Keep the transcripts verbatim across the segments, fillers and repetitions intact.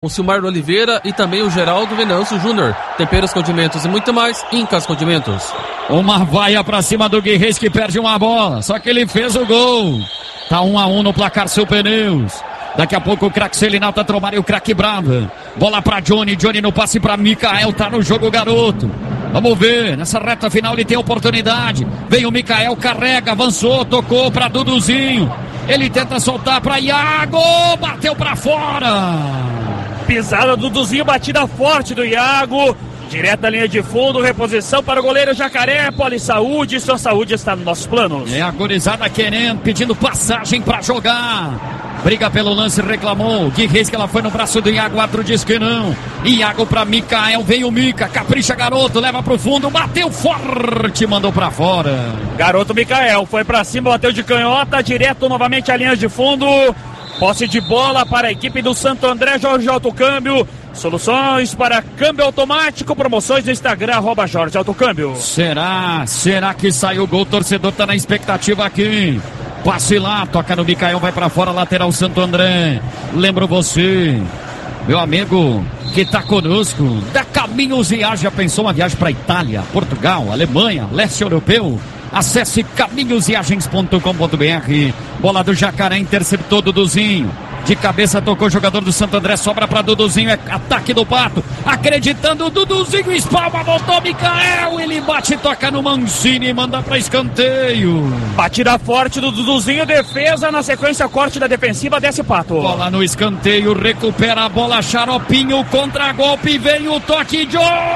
o Silmar Oliveira e também o Geraldo Venâncio Júnior. Temperos, condimentos e muito mais, Incas Condimentos. Uma vaia pra cima do Gui Reis que perde uma bola, só que ele fez o gol. Tá um a um no placar Super News. Daqui a pouco o craque Selinalta Tromari e o craque Brava. Bola pra Johnny, Johnny no passe pra Mikael, tá no jogo o garoto. Vamos ver, nessa reta final ele tem oportunidade. Vem o Mikael, carrega, avançou, tocou pra Duduzinho. Ele tenta soltar pra Iago, bateu pra fora. Pisada do Duduzinho, batida forte do Iago. Direto da linha de fundo, reposição para o goleiro Jacaré, Polisaúde, sua saúde está nos nossos planos. É a gurizada querendo, pedindo passagem pra jogar. Briga pelo lance, reclamou. Gui Reis que ela foi no braço do Iago, outro diz que não. Iago pra Mikael, veio o Mica, capricha garoto, leva pro fundo, bateu forte, mandou pra fora. Garoto Mikael foi pra cima, bateu de canhota, direto novamente à linha de fundo. Posse de bola para a equipe do Santo André, Jorge Autocâmbio. Soluções para câmbio automático, promoções no Instagram, arroba Jorge Autocâmbio. Será? Será que saiu o gol? O torcedor tá na expectativa aqui. Passe lá, toca no Mikael, vai pra fora, lateral Santo André. Lembro você, meu amigo, que tá conosco, da Caminhos Viagem. Já pensou uma viagem pra Itália, Portugal, Alemanha, leste europeu? Acesse caminhos viagens ponto com ponto b r. Bola do Jacaré, interceptou Duduzinho. De cabeça tocou o jogador do Santo André, sobra para Duduzinho, é ataque do Pato. Acreditando, Duduzinho espalma, voltou Mikael. Ele bate, toca no Mancini, manda para escanteio. Batida forte do Duduzinho, defesa, na sequência corte da defensiva, desce Pato. Bola no escanteio, recupera a bola, Xaropinho, contra-golpe, vem o toque,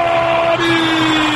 Johnny!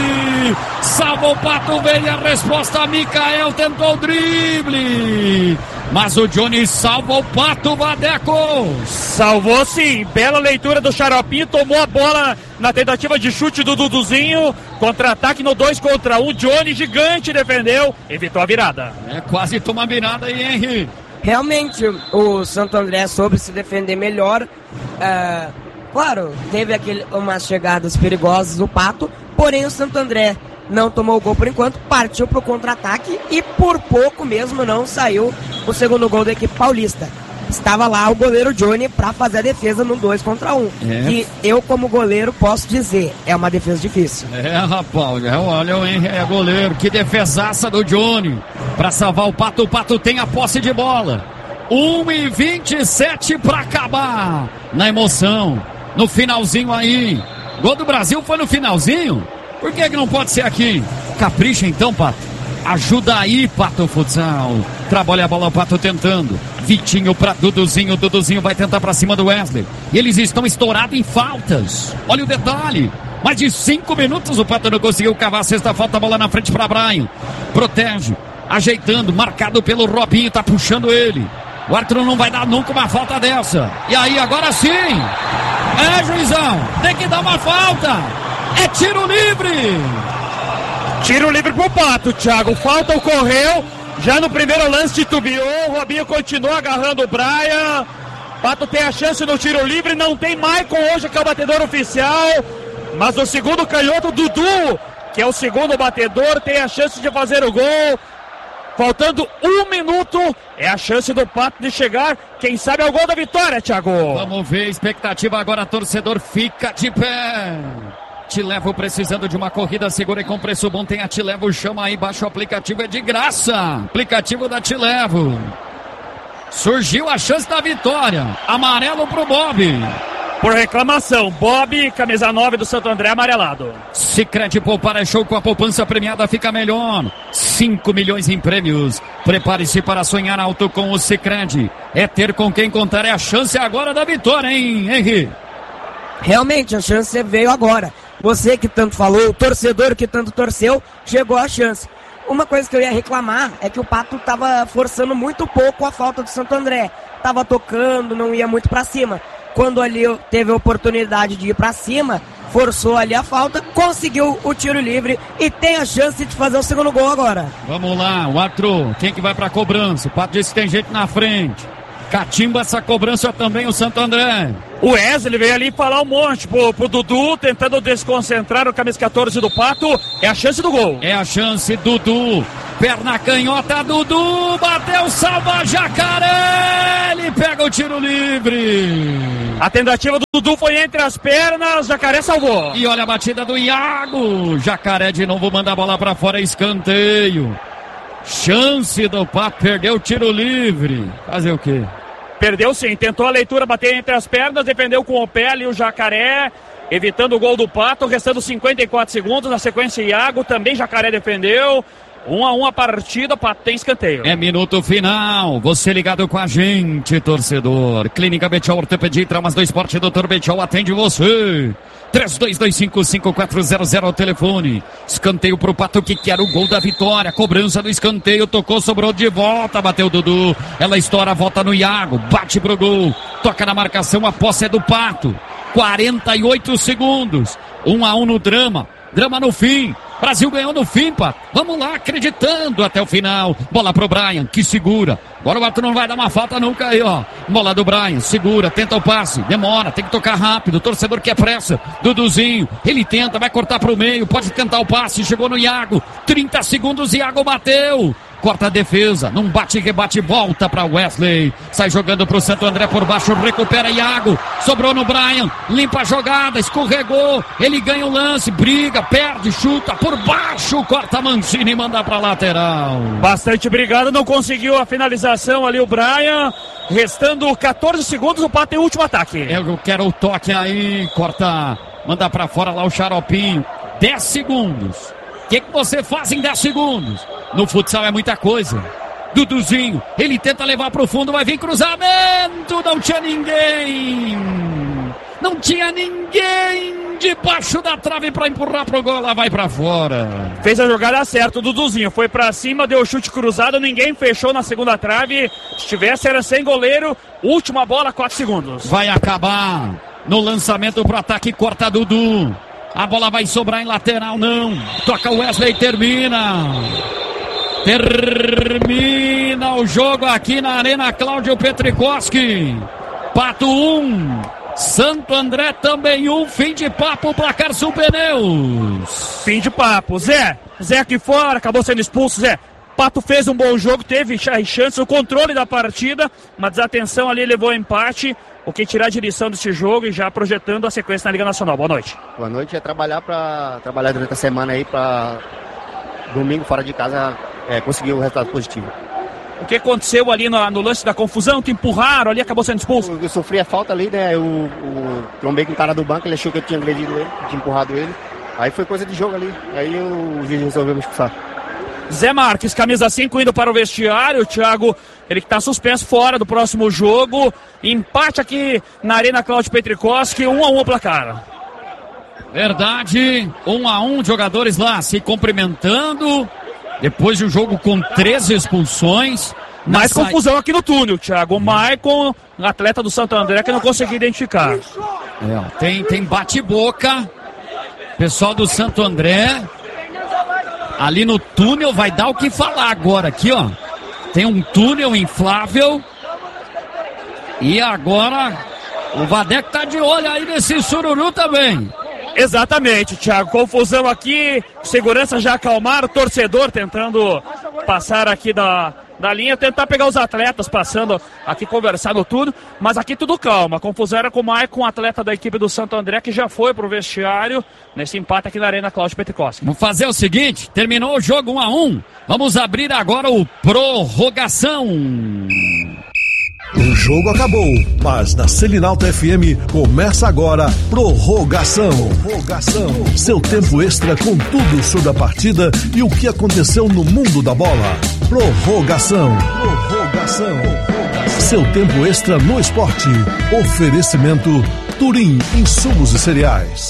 Salva o Pato, veio a resposta, Mikael tentou o drible, mas o Johnny salva o Pato, Vadeco. Salvou sim, bela leitura do Xaropinho, tomou a bola na tentativa de chute do Duduzinho, contra-ataque no dois contra um, Johnny gigante defendeu, evitou a virada. É, quase toma a virada aí, Henry. Realmente o Santo André soube se defender melhor, uh, claro, teve aquele, umas chegadas perigosas do Pato, porém o Santo André não tomou o gol por enquanto, partiu pro contra-ataque e por pouco mesmo não saiu o segundo gol da equipe paulista. Estava lá o goleiro Johnny para fazer a defesa no dois contra um. É. E eu, como goleiro, posso dizer, é uma defesa difícil. É, rapaz, olha o Henry, é goleiro, que defesaça do Johnny para salvar o Pato. O Pato tem a posse de bola. um e vinte e sete para acabar. Na emoção, no finalzinho aí. Gol do Brasil foi no finalzinho? Por que que não pode ser aqui? Capricha então, Pato. Ajuda aí, Pato Futsal. Trabalha a bola, o Pato tentando. Vitinho pra Duduzinho. Duduzinho vai tentar pra cima do Wesley. E eles estão estourados em faltas. Olha o detalhe. Mais de cinco minutos o Pato não conseguiu cavar a sexta falta. Bola na frente pra Brian. Protege. Ajeitando. Marcado pelo Robinho. Tá puxando ele. O árbitro não vai dar nunca uma falta dessa. E aí, agora sim. É, juizão. Tem que dar uma falta. É tiro livre! Tiro livre pro Pato, Thiago. Falta ocorreu. Já no primeiro lance titubeou. O Robinho continua agarrando o Brian. Pato tem a chance no tiro livre. Não tem Maicon hoje, que é o batedor oficial. Mas o segundo canhoto, Dudu, que é o segundo batedor, tem a chance de fazer o gol. Faltando um minuto, é a chance do Pato de chegar, quem sabe ao gol da vitória, Thiago. Vamos ver, expectativa agora, torcedor fica de pé. Te Levo precisando de uma corrida segura e com preço bom, tem a Te Levo, chama aí, baixa o aplicativo, é de graça. Aplicativo da Te Levo. Surgiu a chance da vitória. Amarelo pro Bob. Por reclamação, Bob, camisa nove do Santo André, amarelado. Sicredi Poupar é show, com a poupança premiada fica melhor. cinco milhões em prêmios. Prepare-se para sonhar alto com o Sicredi. É ter com quem contar, é a chance agora da vitória, hein, Henry? Realmente, a chance veio agora. Você que tanto falou, o torcedor que tanto torceu, chegou a chance. Uma coisa que eu ia reclamar é que o Pato estava forçando muito pouco a falta do Santo André. Tava tocando, não ia muito para cima. Quando ali teve a oportunidade de ir para cima, forçou ali a falta, conseguiu o tiro livre e tem a chance de fazer o segundo gol agora. Vamos lá, o Arthur, quem que vai para a cobrança? O Pato disse que tem gente na frente. Catimba essa cobrança também o Santo André. O Wesley veio ali falar um monte pro, pro Dudu, tentando desconcentrar o camisa quatorze do Pato. É a chance do gol. É a chance, Dudu. Perna canhota, Dudu, bateu, salva, Jacaré, ele pega o tiro livre. A tentativa do Dudu foi entre as pernas, Jacaré salvou. E olha a batida do Iago, Jacaré de novo manda a bola pra fora, escanteio. Chance do Pato, perdeu o tiro livre. Fazer o quê? Perdeu sim, tentou a leitura, bater entre as pernas, defendeu com o pé ali o Jacaré, evitando o gol do Pato, restando cinquenta e quatro segundos, na sequência Iago, também Jacaré defendeu. Um a um a partida, Pato tem escanteio. É minuto final, você ligado com a gente, torcedor. Clínica Betiol, Ortopedia e Traumas do Esporte, doutor Betiol atende você. três dois dois cinco cinco quatro zero zero ao telefone. Escanteio pro Pato que quer o gol da vitória. Cobrança do escanteio, tocou, sobrou de volta, bateu o Dudu. Ela estoura, volta no Iago, bate pro gol. Toca na marcação, a posse é do Pato. quarenta e oito segundos. um a um no drama. Drama no fim. Brasil ganhou no fim, Pato. Vamos lá, acreditando até o final. Bola pro Brian, que segura. Agora o Pato não vai dar uma falta nunca aí, ó. Bola do Brian, segura, tenta o passe. Demora, tem que tocar rápido. O torcedor quer pressa. Duduzinho, ele tenta, vai cortar pro meio. Pode tentar o passe, chegou no Iago. trinta segundos, Iago bateu. Corta a defesa, não bate, rebate, volta para Wesley. Sai jogando pro Santo André por baixo, recupera Iago. Sobrou no Brian, limpa a jogada, escorregou. Ele ganha o lance, briga, perde, chuta por baixo. Corta Mancini e manda pra lateral. Bastante brigado, não conseguiu a finalização ali o Brian. Restando quatorze segundos, o Pato tem o último ataque. Eu quero o toque aí, corta, manda pra fora lá o Xaropinho. dez segundos. O que, que você faz em dez segundos? No futsal é muita coisa. Duduzinho, ele tenta levar pro fundo, vai vir cruzamento, não tinha ninguém. Não tinha ninguém debaixo da trave pra empurrar pro gol, lá vai pra fora. Fez a jogada certa, o Duduzinho foi pra cima, deu chute cruzado, ninguém fechou na segunda trave. Se tivesse era sem goleiro, última bola, quatro segundos. Vai acabar no lançamento pro ataque, corta Dudu. A bola vai sobrar em lateral, não. Toca o Wesley, termina. Termina o jogo aqui na Arena Cláudio Petrikoski. Pato um, Santo André também um. Fim de papo, placar Sul Pneus. Fim de papo. Zé, Zé aqui fora, acabou sendo expulso, Zé. Pato fez um bom jogo, teve chance, o controle da partida, uma desatenção ali levou ao empate. O que tirar a direção desse jogo e já projetando a sequência na Liga Nacional. Boa noite. Boa noite, é trabalhar para trabalhar durante a semana aí para domingo fora de casa é, conseguir o resultado positivo. O que aconteceu ali no, no lance da confusão? Te empurraram ali, acabou sendo expulso? Eu, eu sofri a falta ali, né? Eu, eu trombei com o cara do banco, ele achou que eu tinha agredido ele, tinha empurrado ele. Aí foi coisa de jogo ali. Aí eu, o juiz resolveu me expulsar. Zé Marques, camisa cinco, indo para o vestiário. O Thiago, ele que está suspenso fora do próximo jogo. Empate aqui na Arena Cláudio Petrikoski, um a um o placar. Verdade, um a um, jogadores lá se cumprimentando. Depois de um jogo com três expulsões. Mais sa... confusão aqui no túnel, Thiago. O Maicon, atleta do Santo André, que não consegui identificar. É, tem, tem bate-boca. Pessoal do Santo André. Ali no túnel vai dar o que falar agora. Aqui, ó. Tem um túnel inflável. E agora o Vadeco tá de olho aí nesse sururu também. Exatamente, Thiago. Confusão aqui. Segurança já acalmaram. Torcedor tentando passar aqui da, da linha. Tentar pegar os atletas passando aqui, conversando tudo. Mas aqui tudo calma. A confusão era com o Maicon, atleta da equipe do Santo André, que já foi pro vestiário nesse empate aqui na Arena Cláudio Petrikoski. Vamos fazer o seguinte. Terminou o jogo um a um. Vamos abrir agora o prorrogação. O jogo acabou, mas na Selinalta F M começa agora Prorrogação. Prorrogação. Seu tempo extra com tudo sobre a partida e o que aconteceu no mundo da bola. Prorrogação. Prorrogação. Seu tempo extra no esporte. Oferecimento Turim, insumos e cereais.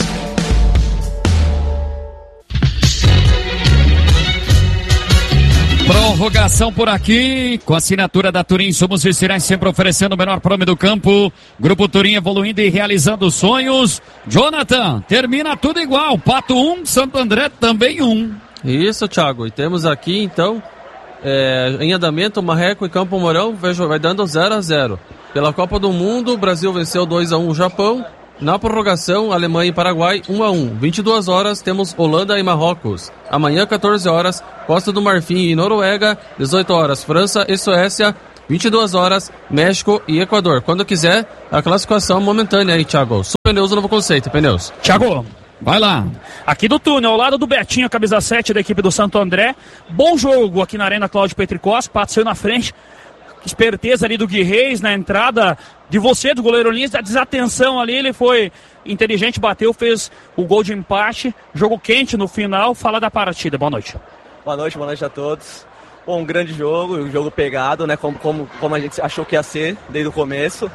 Prorrogação por aqui, com a assinatura da Turim, Insumos e Cereais, sempre oferecendo o menor prêmio do campo. Grupo Turim evoluindo e realizando sonhos. Jonathan, termina tudo igual. Pato um, Santo André também um. Isso, Thiago. E temos aqui, então, é, em andamento, Marreco e Campo Mourão vai dando zero a zero. Pela Copa do Mundo, o Brasil venceu dois a um o Japão. Na prorrogação, Alemanha e Paraguai, um a um. vinte e duas horas, temos Holanda e Marrocos. Amanhã, quatorze horas, Costa do Marfim e Noruega. dezoito horas, França e Suécia. vinte e duas horas, México e Equador. Quando quiser, a classificação momentânea aí, Thiago. Super Pneus, novo conceito, Pneus. Thiago, vai lá. Aqui do túnel, ao lado do Betinho, camisa sete da equipe do Santo André. Bom jogo aqui na Arena Cláudio Petricós. Pato saiu na frente. Esperteza ali do Gui Reis na entrada de você, do goleiro Lins, a desatenção ali, ele foi inteligente, bateu, fez o gol de empate, jogo quente no final. Fala da partida, boa noite. Boa noite, boa noite a todos. Bom, um grande jogo, um jogo pegado, né, como, como, como a gente achou que ia ser desde o começo.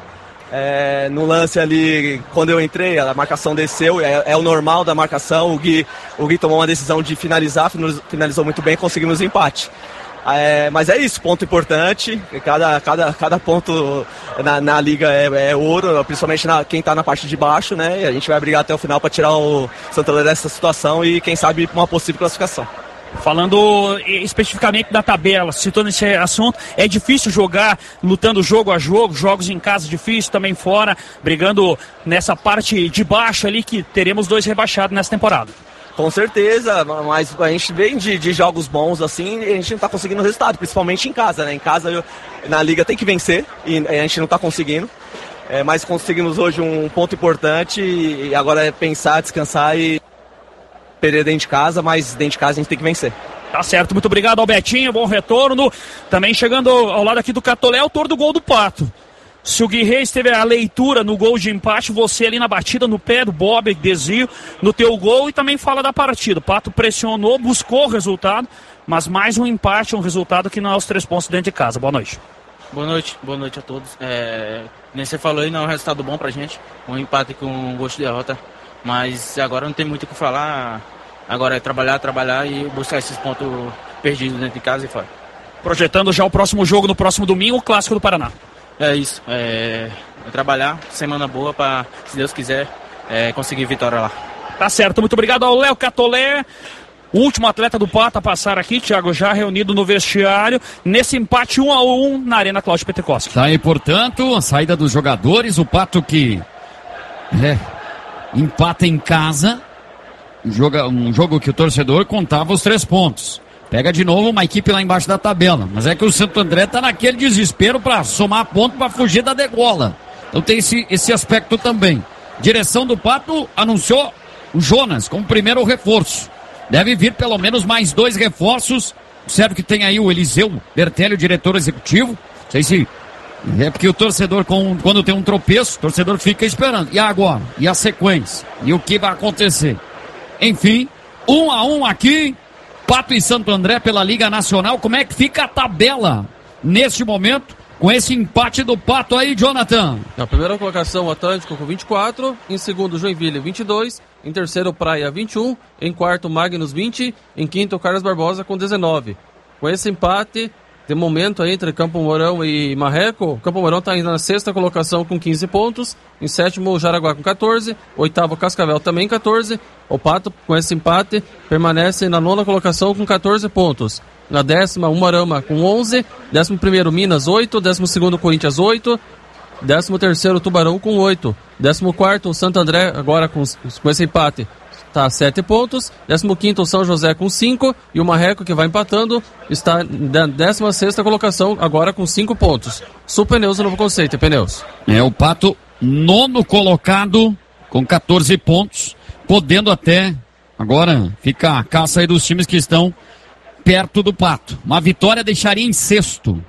É, no lance ali, quando eu entrei, a marcação desceu, é, é o normal da marcação, o Gui, o Gui tomou uma decisão de finalizar, finalizou muito bem, conseguimos o empate. É, mas é isso, ponto importante, cada, cada, cada ponto na, na liga é, é ouro, principalmente na, quem está na parte de baixo, né? E a gente vai brigar até o final para tirar o Santo André dessa situação e quem sabe uma possível classificação. Falando especificamente da tabela, citando esse assunto, é difícil jogar lutando jogo a jogo, jogos em casa difícil, também fora, brigando nessa parte de baixo ali que teremos dois rebaixados nessa temporada. Com certeza, mas a gente vem de, de jogos bons assim e a gente não está conseguindo resultado, principalmente em casa, né? Em casa, eu, na liga tem que vencer e a gente não está conseguindo, é, mas conseguimos hoje um ponto importante e agora é pensar, descansar e perder dentro de casa, mas dentro de casa a gente tem que vencer. Tá certo, muito obrigado ao Betinho, bom retorno. Também chegando ao lado aqui do Catolé, autor do gol do Pato. Se o Gui Reis teve a leitura no gol de empate, você ali na batida, no pé do Bob, desvio, no teu gol e também fala da partida. O Pato pressionou, buscou o resultado, mas mais um empate, um resultado que não é os três pontos dentro de casa. Boa noite. Boa noite, boa noite a todos. É, nem você falou aí, não é um resultado bom pra gente, um empate com um gosto de derrota, mas agora não tem muito o que falar, agora é trabalhar, trabalhar e buscar esses pontos perdidos dentro de casa e fora. Projetando já o próximo jogo no próximo domingo, o Clássico do Paraná. É isso, é, é trabalhar, semana boa para, se Deus quiser, é, conseguir vitória lá. Tá certo, muito obrigado ao Léo Catolé, o último atleta do Pato a passar aqui, Thiago, já reunido no vestiário, nesse empate um a um na Arena Cláudio Petricós. Tá aí, portanto, a saída dos jogadores, o Pato que é, empata em casa, joga, um jogo que o torcedor contava os três pontos. Pega de novo uma equipe lá embaixo da tabela. Mas é que o Santo André tá naquele desespero para somar ponto para fugir da degola. Então tem esse, esse aspecto também. Direção do Pato anunciou o Jonas como primeiro reforço. Deve vir pelo menos mais dois reforços. Observe que tem aí o Eliseu Bertelli, o diretor executivo. Não sei se é porque o torcedor, com, quando tem um tropeço, o torcedor fica esperando. E agora? E a sequência? E o que vai acontecer? Enfim, um a um aqui. Pato e Santo André pela Liga Nacional. Como é que fica a tabela neste momento com esse empate do Pato aí, Jonathan? Na primeira colocação, o Atlântico com vinte e quatro, em segundo, Joinville vinte e dois, em terceiro, Praia vinte e um, em quarto, Magnus vinte, em quinto, Carlos Barbosa com dezenove. Com esse empate, de momento aí, entre Campo Mourão e Marreco, Campo Mourão está na sexta colocação com quinze pontos, em sétimo, Jaraguá com catorze, oitavo, Cascavel também catorze. O Pato, com esse empate, permanece na nona colocação com catorze pontos. Na décima, Umarama com onze. Décimo primeiro, Minas, oito. Décimo segundo, Corinthians, oito. Décimo terceiro, Tubarão com oito. Décimo quarto, Santo André, agora com, com esse empate, está a sete pontos. Décimo quinto, São José com cinco. E o Marreco, que vai empatando, está na décima sexta colocação, agora com cinco pontos. Super Pneus, o novo conceito, Pneus. É o Pato, nono colocado, com catorze pontos. Podendo até, agora fica a caça aí dos times que estão perto do Pato. Uma vitória deixaria em sexto.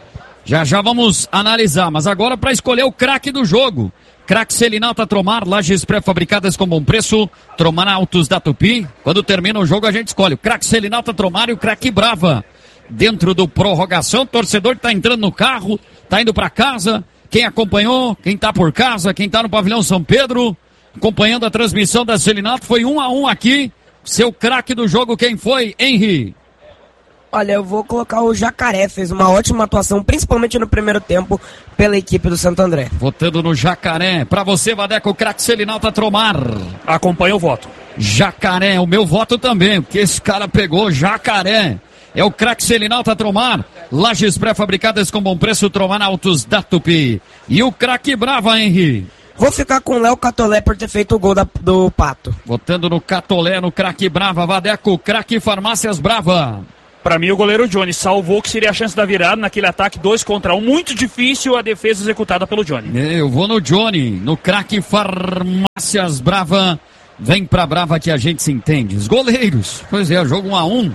Já já vamos analisar, mas agora para escolher o craque do jogo. Craque Selinalta Tromar, lajes pré-fabricadas com bom preço, Tromanautos da Tupi. Quando termina o jogo a gente escolhe o craque Selinalta Tromar e o craque Brava. Dentro do prorrogação, torcedor que tá entrando no carro, tá indo para casa. Quem acompanhou, quem tá por casa, quem tá no pavilhão São Pedro, acompanhando a transmissão da Selinalta, foi um a um aqui. Seu craque do jogo, quem foi, Henry? Olha, eu vou colocar o Jacaré, fez uma ótima atuação, principalmente no primeiro tempo, pela equipe do Santo André. Votando no Jacaré. Pra você, Vadeco, o craque Selinalta Tromar. Acompanha o voto. Jacaré, o meu voto também, porque esse cara pegou Jacaré. É o craque Selinalta Tromar, lajes pré-fabricadas com bom preço, Tromanautos da Tupi. E o craque Brava, Henry? Vou ficar com o Léo Catolé por ter feito o gol da, do Pato. Votando no Catolé, no craque Brava, Vadeco, craque Farmácias Brava. Pra mim, o goleiro Johnny salvou que seria a chance da virada naquele ataque dois contra um. Muito difícil a defesa executada pelo Johnny. Eu vou no Johnny, no craque Farmácias Brava. Vem pra Brava que a gente se entende. Os goleiros, pois é, jogo um a um.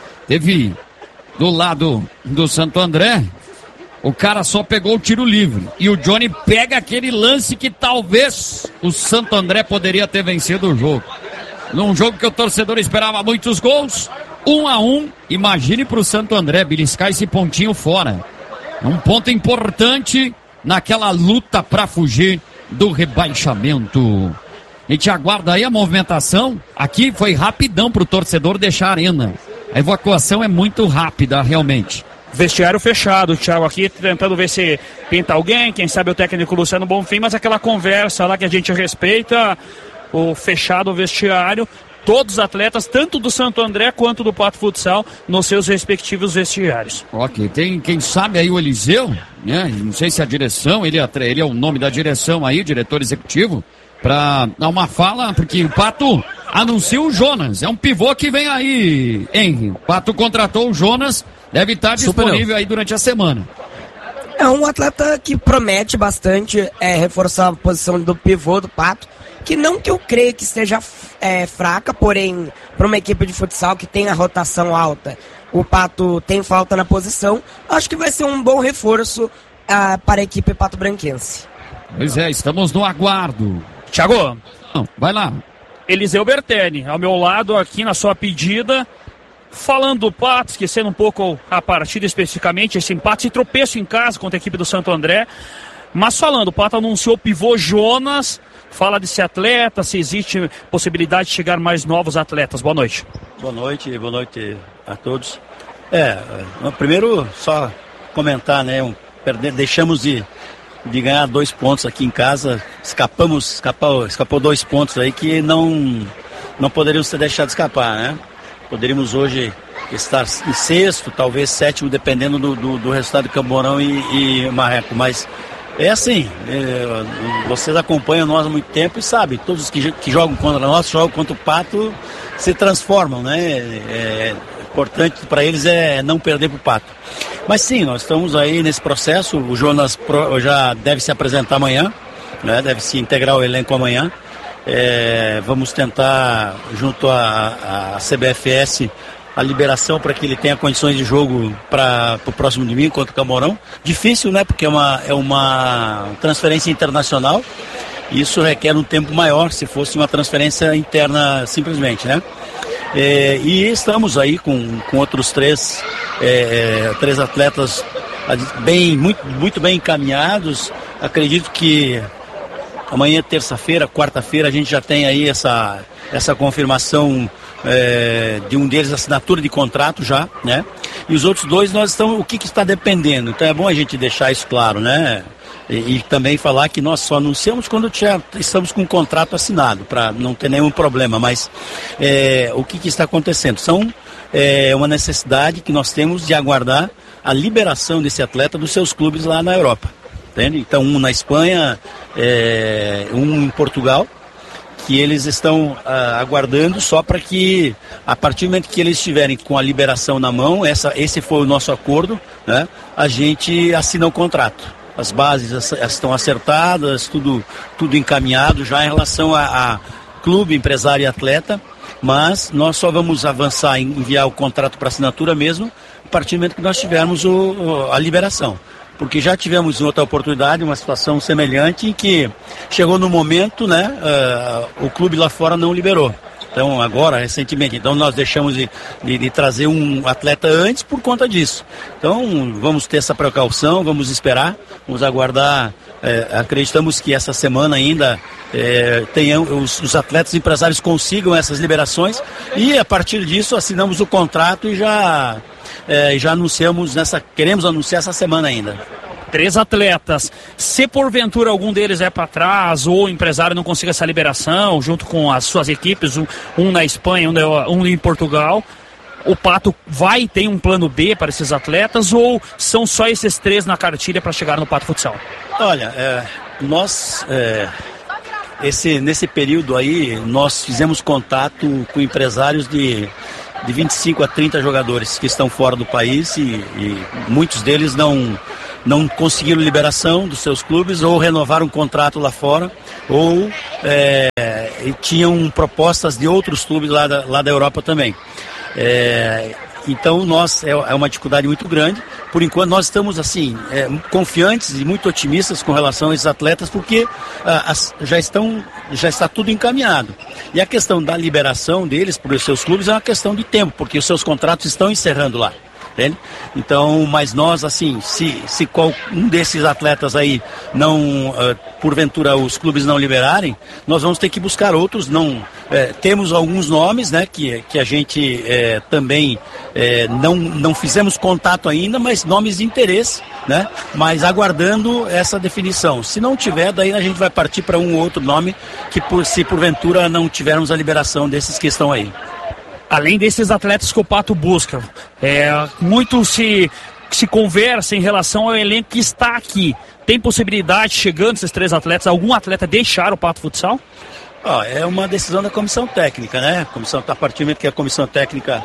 Teve do lado do Santo André, o cara só pegou o tiro livre. E o Johnny pega aquele lance que talvez o Santo André poderia ter vencido o jogo. Num jogo que o torcedor esperava muitos gols, um a um. Imagine pro Santo André beliscar esse pontinho fora. Um ponto importante naquela luta pra fugir do rebaixamento. A gente aguarda aí a movimentação. Aqui foi rapidão pro torcedor deixar a arena. A evacuação é muito rápida, realmente. Vestiário fechado, o Thiago aqui tentando ver se pinta alguém, quem sabe o técnico Luciano Bonfim, mas aquela conversa lá que a gente respeita, o fechado o vestiário, todos os atletas, tanto do Santo André quanto do Pato Futsal, nos seus respectivos vestiários. Ok, tem quem sabe aí o Eliseu, né? Não sei se a direção, ele é, ele é o nome da direção aí, diretor executivo, para dar uma fala, porque o Pato anuncia o Jonas, é um pivô que vem aí, Henry. O Pato contratou o Jonas, deve estar disponível Super aí durante a semana. É um atleta que promete bastante é, reforçar a posição do pivô do Pato, que não que eu creio que esteja é, fraca, porém, para uma equipe de futsal que tem a rotação alta, o Pato tem falta na posição, acho que vai ser um bom reforço ah, para a equipe pato-branquense. Pois é, estamos no aguardo. Thiago, não, vai lá. Eliseu Bertelli, ao meu lado aqui na sua pedida, falando do Pato, esquecendo um pouco a partida especificamente, esse empate, esse tropeço em casa contra a equipe do Santo André, mas falando, o Pato anunciou o pivô Jonas, fala desse atleta, se existe possibilidade de chegar mais novos atletas. Boa noite. Boa noite, boa noite a todos. É, primeiro só comentar, né, um, perder, deixamos de, de ganhar dois pontos aqui em casa, escapamos, escapou, escapou dois pontos aí que não, não poderiam ser deixados escapar, né? Poderíamos hoje estar em sexto, talvez sétimo, dependendo do, do, do resultado de Camborão e, e Marreco, mas é assim, é, vocês acompanham nós há muito tempo e sabem, todos que, que jogam contra nós, jogam contra o Pato, se transformam, né? É, importante para eles é não perder para o Pato. Mas sim, nós estamos aí nesse processo, o Jonas já deve se apresentar amanhã, né? Deve se integrar ao elenco amanhã. É, vamos tentar, junto à C B F S, a liberação para que ele tenha condições de jogo para o próximo domingo contra o Camorão. Difícil, né? Porque é uma, é uma transferência internacional. Isso requer um tempo maior se fosse uma transferência interna simplesmente, né? É, e estamos aí com, com outros três, é, três atletas bem, muito, muito bem encaminhados. Acredito que amanhã, terça-feira, quarta-feira, a gente já tem aí essa, essa confirmação é, de um deles, assinatura de contrato já, né? E os outros dois, nós estamos, o que, que está dependendo? Então é bom a gente deixar isso claro, né? E, e também falar que nós só anunciamos quando já estamos com o contrato assinado, para não ter nenhum problema. Mas é, o que, que está acontecendo? São é, uma necessidade que nós temos de aguardar a liberação desse atleta dos seus clubes lá na Europa. Entende? Então, um na Espanha, é, um em Portugal, que eles estão ah, aguardando só para que, a partir do momento que eles estiverem com a liberação na mão, essa, esse foi o nosso acordo, né? A gente assina o contrato. As bases estão acertadas, tudo, tudo encaminhado já em relação a, a clube, empresário e atleta, mas nós só vamos avançar em enviar o contrato para assinatura mesmo a partir do momento que nós tivermos o, a liberação. Porque já tivemos em outra oportunidade uma situação semelhante em que chegou no momento, né, uh, o clube lá fora não liberou. Então agora, recentemente, então nós deixamos de, de, de trazer um atleta antes por conta disso. Então vamos ter essa precaução, vamos esperar, vamos aguardar, é, acreditamos que essa semana ainda é, tenham, os, os atletas empresários consigam essas liberações e a partir disso assinamos o contrato e já, é, já anunciamos, nessa, queremos anunciar essa semana ainda. Três atletas. Se porventura algum deles é para trás ou o empresário não consiga essa liberação, junto com as suas equipes, um, um na Espanha, um, na, um em Portugal, o Pato vai ter um plano B para esses atletas ou são só esses três na cartilha para chegar no Pato Futsal? Olha, é, nós é, esse, nesse período aí, nós fizemos contato com empresários de, de vinte e cinco a trinta jogadores que estão fora do país e, e muitos deles não, não conseguiram liberação dos seus clubes ou renovaram um contrato lá fora ou é, tinham propostas de outros clubes lá da, lá da Europa também. É, então nós, é, é uma dificuldade muito grande. Por enquanto nós estamos assim, é, confiantes e muito otimistas com relação a esses atletas, porque ah, as, já, estão, já está tudo encaminhado. E a questão da liberação deles para os seus clubes é uma questão de tempo, porque os seus contratos estão encerrando lá. Entende? Então, mas nós, assim, se, se qual, um desses atletas aí não, uh, porventura os clubes não liberarem, nós vamos ter que buscar outros. Não, é, temos alguns nomes, né, que, que a gente é, também é, não, não fizemos contato ainda, mas nomes de interesse, né, mas aguardando essa definição. Se não tiver, daí a gente vai partir para um outro nome que por, se porventura não tivermos a liberação desses que estão aí. Além desses atletas que o Pato busca, é, muito se, se conversa em relação ao elenco que está aqui. Tem possibilidade, chegando esses três atletas, algum atleta deixar o Pato Futsal? Ah, é uma decisão da comissão técnica, né? A, comissão, a partir do momento que a comissão técnica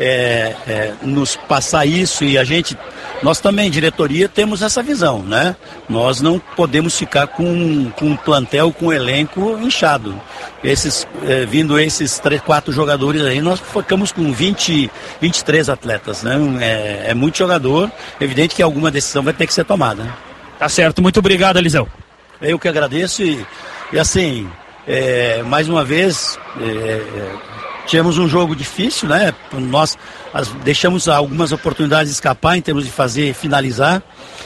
é, é, nos passar isso e a gente, nós também, diretoria, temos essa visão, né? Nós não podemos ficar com, com um plantel, com um elenco inchado. Esses, é, vindo esses três, quatro jogadores aí, nós ficamos com vinte, vinte e três atletas, né? É, é muito jogador, evidente que alguma decisão vai ter que ser tomada. Né? Tá certo, muito obrigado, Eliseu. Eu que agradeço e, e assim, é, mais uma vez, é, é, tivemos um jogo difícil, né? Nós as, deixamos algumas oportunidades escapar em termos de fazer, finalizar.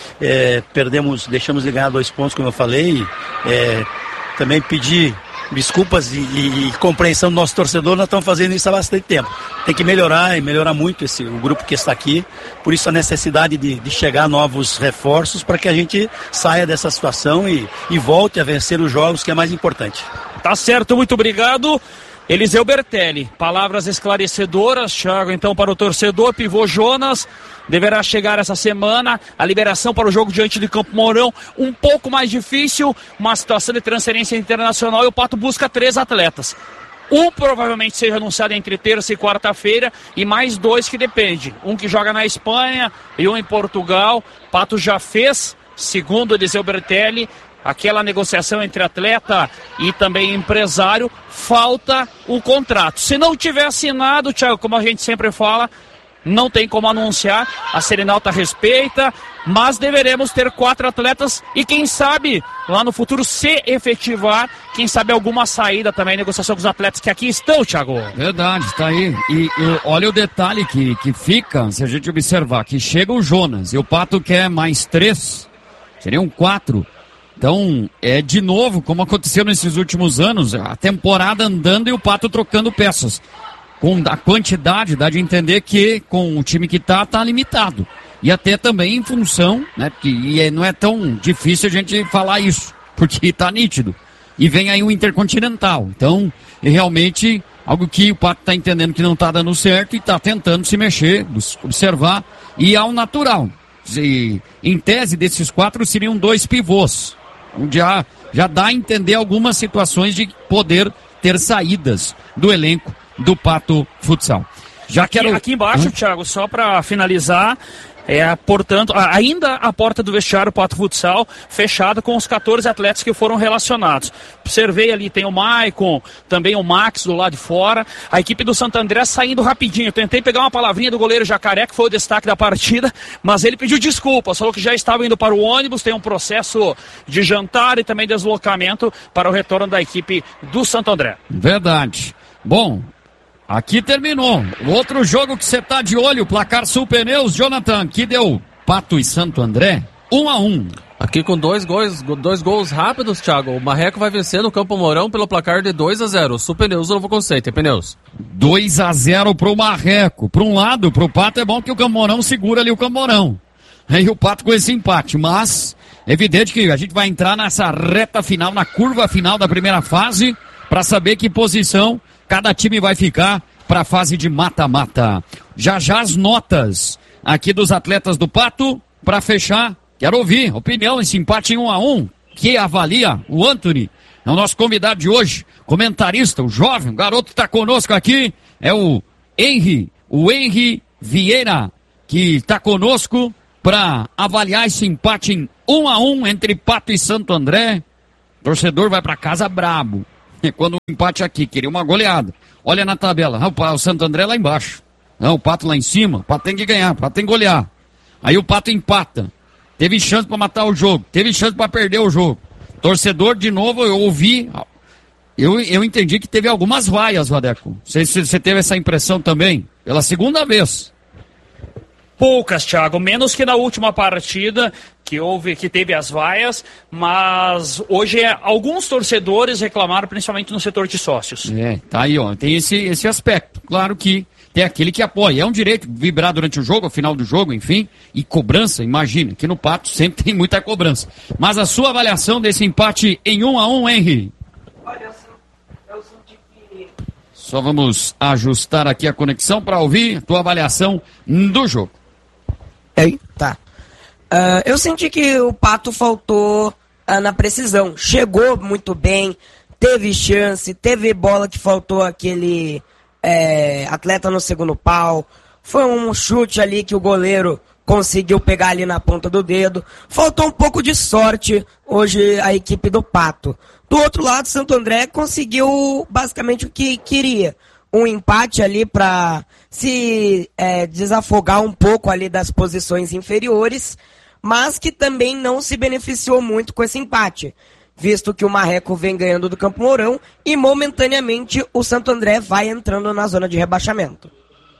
É, perdemos, deixamos de ganhar dois pontos, como eu falei. É, também pedir desculpas e, e, e compreensão do nosso torcedor, nós estamos fazendo isso há bastante tempo. Tem que melhorar e melhorar muito esse, o grupo que está aqui. Por isso a necessidade de, de chegar novos reforços para que a gente saia dessa situação e, e volte a vencer os jogos, que é mais importante. Tá certo, muito obrigado. Eliseu Bertelli, palavras esclarecedoras, Thiago, então para o torcedor, pivô Jonas, deverá chegar essa semana, a liberação para o jogo diante de Campo Mourão, um pouco mais difícil, uma situação de transferência internacional e o Pato busca três atletas. Um provavelmente seja anunciado entre terça e quarta-feira e mais dois que depende, um que joga na Espanha e um em Portugal. Pato já fez, segundo Eliseu Bertelli, aquela negociação entre atleta e também empresário, falta o contrato. Se não tiver assinado, Thiago, como a gente sempre fala, não tem como anunciar, a Serenalta respeita, mas deveremos ter quatro atletas e quem sabe, lá no futuro, se efetivar, quem sabe alguma saída também, negociação com os atletas que aqui estão, Thiago. Verdade, está aí. E, e olha o detalhe que, que fica, se a gente observar, que chega o Jonas e o Pato quer mais três, seriam quatro. Então, é de novo, como aconteceu nesses últimos anos, a temporada andando e o Pato trocando peças. Com a quantidade, dá de entender que com o time que está, está limitado. E até também em função, né, porque, e não é tão difícil a gente falar isso, porque está nítido. E vem aí o Intercontinental. Então, é realmente algo que o Pato está entendendo que não está dando certo e está tentando se mexer, observar, e ao natural. E, em tese, desses quatro seriam dois pivôs. Já, já dá a entender algumas situações de poder ter saídas do elenco do Pato Futsal. Já aqui, quero... aqui embaixo, hum? Thiago, só para finalizar, é, portanto, ainda a porta do vestiário Pato Futsal fechada com os catorze atletas que foram relacionados. Observei ali, tem o Maicon, também o Max do lado de fora, a equipe do Santo André saindo rapidinho. Tentei pegar uma palavrinha do goleiro Jacaré, que foi o destaque da partida, mas ele pediu desculpas, falou que já estava indo para o ônibus, tem um processo de jantar e também deslocamento para o retorno da equipe do Santo André. Verdade. Bom, aqui terminou. O outro jogo que você tá de olho, placar Sul Pneus, Jonathan, que deu Pato e Santo André, um a um. Aqui com dois gols, dois gols rápidos, Thiago. O Marreco vai vencer no Campo Mourão pelo placar de dois a zero. Sul Pneus, o novo conceito, é pneus. dois a zero pro Marreco. Por um lado, pro Pato é bom que o Campo Mourão segura ali o Campo Mourão. Aí o Pato com esse empate, mas é evidente que a gente vai entrar nessa reta final, na curva final da primeira fase, para saber que posição cada time vai ficar para a fase de mata-mata. Já já as notas aqui dos atletas do Pato, para fechar, quero ouvir opinião, esse empate em um a um, que avalia o Anthony, É o nosso convidado de hoje, comentarista, o jovem, o garoto que está conosco aqui, é o Henry, o Henry Vieira, que está conosco para avaliar esse empate em um a um entre Pato e Santo André. O torcedor vai para casa brabo. Quando o empate aqui, queria uma goleada. Olha na tabela, o Santo André lá embaixo. Não, o Pato lá em cima, o Pato tem que ganhar, o Pato tem que golear. Aí o Pato empata. Teve chance para matar o jogo, teve chance para perder o jogo. Torcedor, de novo, eu ouvi, eu, eu entendi que teve algumas vaias, Vadeco. Não sei se você teve essa impressão também, pela segunda vez. Poucas, Thiago, menos que na última partida, que houve, que teve as vaias, mas hoje é, alguns torcedores reclamaram, principalmente no setor de sócios. É, tá aí, ó, tem esse, esse aspecto. Claro que tem aquele que apoia, é um direito vibrar durante o jogo, ao final do jogo, enfim, e cobrança, imagina, que no Pato sempre tem muita cobrança. Mas a sua avaliação desse empate em um a um, Henry? Olha, eu senti que... Só vamos ajustar aqui a conexão para ouvir a tua avaliação do jogo. Ei, tá. Uh, eu senti que o Pato faltou uh, na precisão. Chegou muito bem, teve chance, teve bola que faltou aquele é, atleta no segundo pau. Foi um chute ali que o goleiro conseguiu pegar ali na ponta do dedo. Faltou um pouco de sorte hoje a equipe do Pato. Do outro lado, Santo André conseguiu basicamente o que queria. Um empate ali para se é, desafogar um pouco ali das posições inferiores, mas que também não se beneficiou muito com esse empate, visto que o Marreco vem ganhando do Campo Mourão e momentaneamente o Santo André vai entrando na zona de rebaixamento.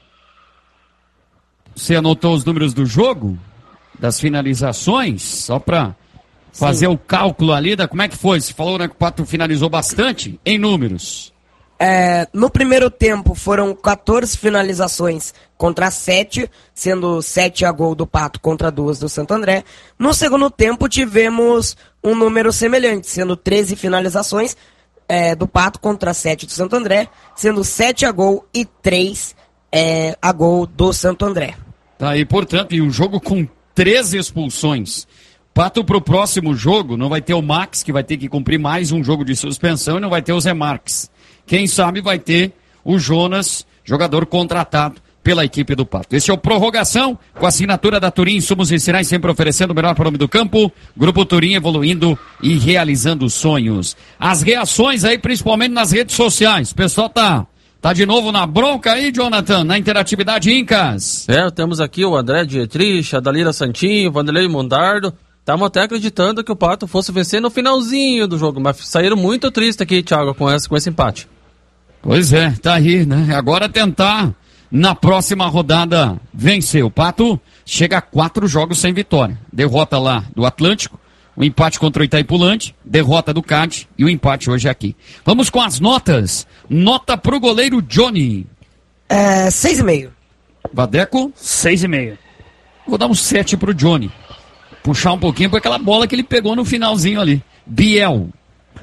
Você anotou os números do jogo? Das finalizações? Só para fazer o cálculo ali da como é que foi? Você falou, né, que o Pato finalizou bastante em números. É, no primeiro tempo foram quatorze finalizações contra sete, sendo sete a gol do Pato contra duas do Santo André. No segundo tempo tivemos um número semelhante, sendo treze finalizações é, do Pato contra sete do Santo André, sendo sete a gol e três é, a gol do Santo André. Tá aí, portanto, e um jogo com treze expulsões. Pato pro próximo jogo não vai ter o Max, que vai ter que cumprir mais um jogo de suspensão, e não vai ter o Zé Marques. Quem sabe vai ter o Jonas, jogador contratado pela equipe do Pato. Esse é o Prorrogação, com a assinatura da Turim, insumos e sinais, sempre oferecendo o melhor para o homem do campo. Grupo Turim evoluindo e realizando sonhos. As reações aí, principalmente nas redes sociais. O pessoal tá, tá de novo na bronca aí, Jonathan, na interatividade Incas. É, temos aqui o André Dietrich, a Dalila Santinho, o Vanderlei Mondardo. Estavam até acreditando que o Pato fosse vencer no finalzinho do jogo, mas saíram muito tristes aqui, Thiago, com esse, com esse empate. Pois é, tá aí, né? Agora tentar, na próxima rodada, vencer. O Pato chega a quatro jogos sem vitória. Derrota lá do Atlântico, o empate contra o Itaipulante, derrota do C A D e o empate hoje aqui. Vamos com as notas. Nota pro goleiro Johnny. É, seis e meio. Vadeco? Seis e meio. Vou dar um sete pro Johnny. Puxar um pouquinho por aquela bola que ele pegou no finalzinho ali. Biel.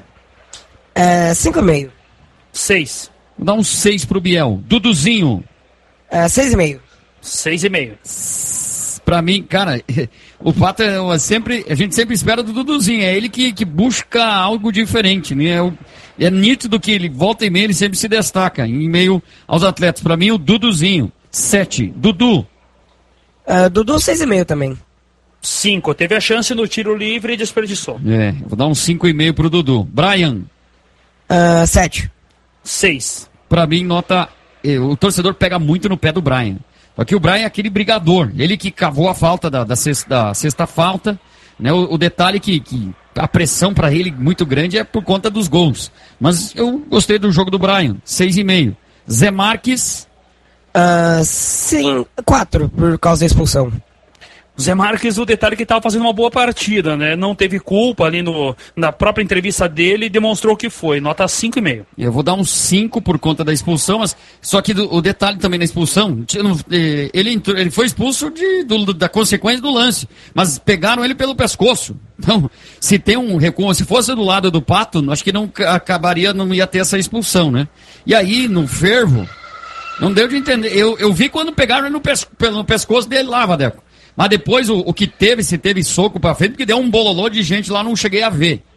É, cinco e meio. Seis. Vou dar um seis pro Biel. Duduzinho. É, seis e meio. Seis e meio. Pra mim, cara, o Pato é sempre, a gente sempre espera do Duduzinho. É ele que, que busca algo diferente, né? É, é nítido que ele volta e meia, ele sempre se destaca em meio aos atletas. Pra mim, o Duduzinho. Sete. Dudu. É, Dudu, seis e meio também. Cinco. Teve a chance no tiro livre e desperdiçou. É, vou dar um cinco e meio pro Dudu. Brian. Uh, sete. Seis. Pra mim, nota... O torcedor pega muito no pé do Brian. Só que o Brian é aquele brigador. Ele que cavou a falta da, da, sexta, da sexta falta. Né? O, o detalhe que, que a pressão pra ele muito grande é por conta dos gols. Mas eu gostei do jogo do Brian. Seis e meio. Zé Marques. Uh, sim, quatro, por causa da expulsão. Zé Marques, o detalhe é que estava fazendo uma boa partida, né? Não teve culpa ali no, na própria entrevista dele e demonstrou que foi. Nota cinco e meio. Eu vou dar um cinco por conta da expulsão, mas só que do, o detalhe também da expulsão, ele, entrou, ele foi expulso de, do, da consequência do lance, mas pegaram ele pelo pescoço. Então, se tem um recuo, se fosse do lado do Pato, acho que não acabaria, não ia ter essa expulsão, né? E aí, no fervo, não deu de entender. Eu, eu vi quando pegaram ele no, pes, no pescoço dele lá, Vadeco. Mas depois o, o que teve, se teve soco pra frente, porque deu um bololô de gente lá, não cheguei a ver.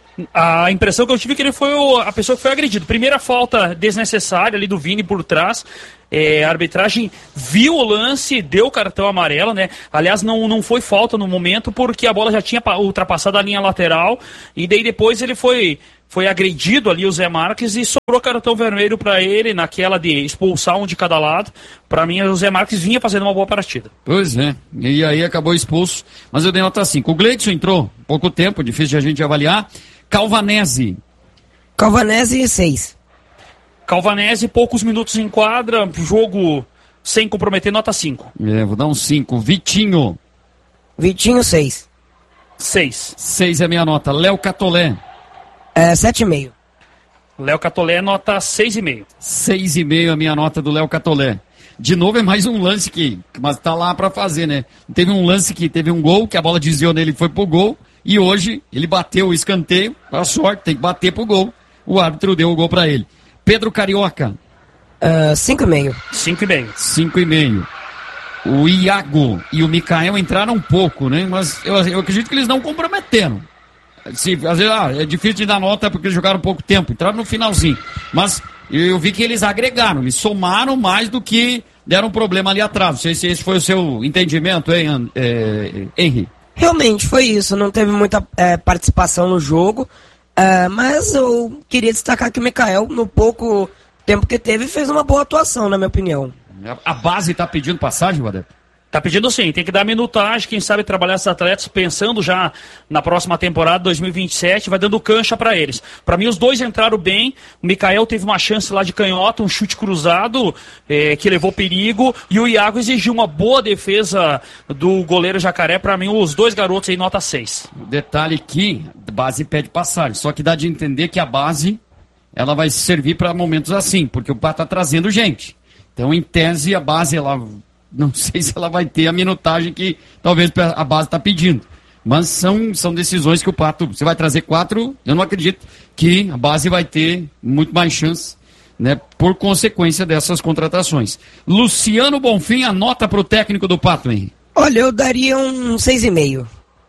A impressão que eu tive é que ele foi o, a pessoa que foi agredida. Primeira falta desnecessária ali do Vini por trás. É, a arbitragem viu o lance, deu o cartão amarelo, né? Aliás, não, não foi falta no momento porque a bola já tinha ultrapassado a linha lateral. E daí depois ele foi, foi agredido ali, o Zé Marques, e sobrou cartão vermelho para ele naquela de expulsar um de cada lado. Para mim, o Zé Marques vinha fazendo uma boa partida. Pois é, e aí acabou expulso. Mas eu dei nota cinco. O Gleidson entrou pouco tempo, difícil de a gente avaliar. Calvanese. Calvanese, seis. Calvanese, poucos minutos em quadra, jogo sem comprometer, nota cinco. É, vou dar um cinco. Vitinho. Vitinho, seis. seis. seis é minha nota. Léo Catolé. É, sete e meio. Léo Catolé, nota seis e meio. seis e meio a minha nota do Léo Catolé. De novo é mais um lance que, mas tá lá pra fazer, né? Teve um lance que teve um gol, que a bola desviou nele e foi pro gol. E hoje ele bateu o escanteio, a sorte, tem que bater pro gol. O árbitro deu o gol pra ele. Pedro Carioca. Uh, cinco e meio. cinco e meio. cinco e meio. O Iago e o Mikael entraram um pouco, né? Mas eu, eu acredito que eles não comprometeram. Se, às vezes, ah, é difícil de dar nota porque eles jogaram pouco tempo, entraram no finalzinho. Mas eu vi que eles agregaram, eles somaram mais do que deram problema ali atrás. Não sei se esse foi o seu entendimento, hein, é, Henry? Realmente foi isso, não teve muita é, participação no jogo, é, mas eu queria destacar que o Mikael, no pouco tempo que teve, fez uma boa atuação, na minha opinião. A base tá pedindo passagem, Vadé? Tá pedindo sim, tem que dar minutagem, quem sabe trabalhar esses atletas pensando já na próxima temporada dois mil e vinte e sete, vai dando cancha para eles. Para mim os dois entraram bem, o Mikael teve uma chance lá de canhota, um chute cruzado é, que levou perigo, e o Iago exigiu uma boa defesa do goleiro Jacaré. Para mim os dois garotos aí nota seis. Detalhe que a base pede passagem, só que dá de entender que a base ela vai servir para momentos assim, porque o Pato tá trazendo gente. Então em tese a base ela... Não sei se ela vai ter a minutagem que talvez a base está pedindo. Mas são, são decisões que o Pato... Você vai trazer quatro, eu não acredito que a base vai ter muito mais chance, né, por consequência dessas contratações. Luciano Bonfim, a nota para o técnico do Pato, hein? Olha, eu daria um seis e meio.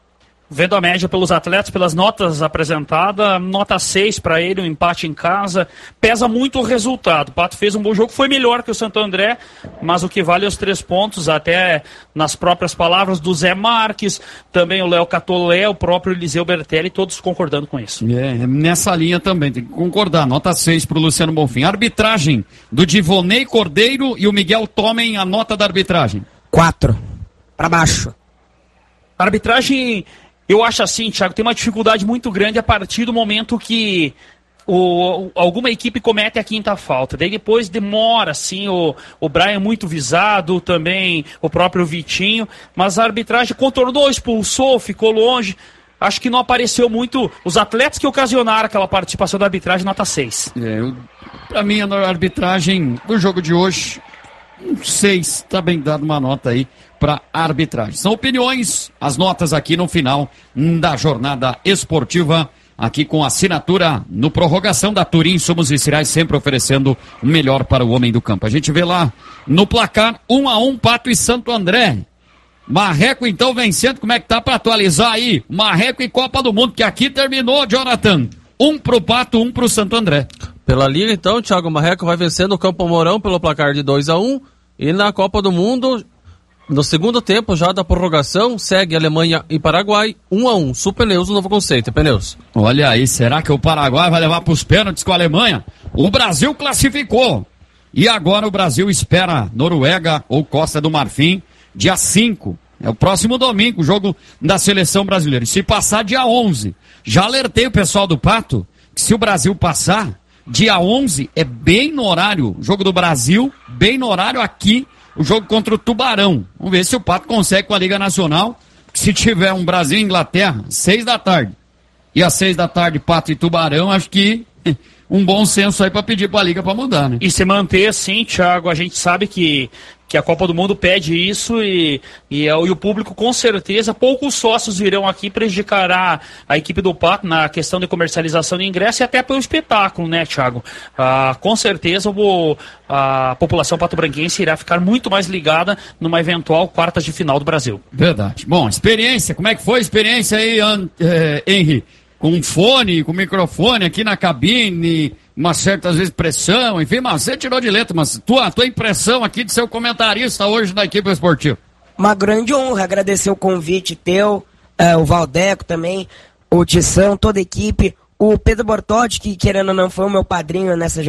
Vendo a média pelos atletas, pelas notas apresentadas, nota seis para ele, um empate em casa. Pesa muito o resultado. O Pato fez um bom jogo, foi melhor que o Santo André, mas o que vale é os três pontos, até nas próprias palavras do Zé Marques, também o Léo Catolé, o próprio Eliseu Bertelli, todos concordando com isso. É, nessa linha também, tem que concordar. Nota seis para o Luciano Bonfim. Arbitragem do Divonei Cordeiro e o Miguel Tomem, a nota da arbitragem. quatro. Para baixo. Arbitragem... Eu acho assim, Thiago, tem uma dificuldade muito grande a partir do momento que o, alguma equipe comete a quinta falta. Daí depois demora, assim, o, o Brian muito visado, também o próprio Vitinho, mas a arbitragem contornou, expulsou, ficou longe. Acho que não apareceu muito os atletas que ocasionaram aquela participação da arbitragem, nota seis. É, para mim, a arbitragem do jogo de hoje, seis, tá bem dado uma nota aí para arbitragem. São opiniões, as notas aqui no final da jornada esportiva, aqui com assinatura no Prorrogação da Turim Insumos e Cereais, sempre oferecendo o melhor para o homem do campo. A gente vê lá no placar, um a um, Pato e Santo André. Marreco então vencendo, como é que tá para atualizar aí? Marreco e Copa do Mundo, que aqui terminou, Jonathan. Um pro Pato, um pro Santo André. Pela Liga, então, o Thiago Marreco vai vencendo o Campo Mourão pelo placar de dois a um. E na Copa do Mundo, no segundo tempo já da prorrogação, segue Alemanha e Paraguai, um a um. Supneus, um novo conceito, Pneus. Olha aí, será que o Paraguai vai levar para os pênaltis com a Alemanha? O Brasil classificou. E agora o Brasil espera Noruega ou Costa do Marfim, dia cinco. É o próximo domingo, o jogo da seleção brasileira. E se passar, dia onze. Já alertei o pessoal do Pato que se o Brasil passar, dia onze é bem no horário, o jogo do Brasil, bem no horário aqui, o jogo contra o Tubarão. Vamos ver se o Pato consegue com a Liga Nacional. Se tiver um Brasil e Inglaterra, seis da tarde. E às seis da tarde, Pato e Tubarão, acho que um bom senso aí para pedir para a Liga para mudar, né? E se manter assim, Thiago, a gente sabe que, que a Copa do Mundo pede isso e, e, e o público, com certeza, poucos sócios virão aqui prejudicar a, a equipe do Pato na questão de comercialização de ingresso e até pelo espetáculo, né, Thiago? Ah, com certeza o, a população pato-branquense irá ficar muito mais ligada numa eventual quartas de final do Brasil. Verdade. Bom, experiência, como é que foi a experiência aí, eh, Henry? com fone, com microfone aqui na cabine, uma certas vezes pressão, enfim, mas você tirou de letra, mas tua, tua impressão aqui de ser o comentarista hoje da equipe esportiva. Uma grande honra, agradecer o convite teu, é, o Valdeco também, o Tição, toda a equipe, o Pedro Bortotti, que querendo ou não foi o meu padrinho nessa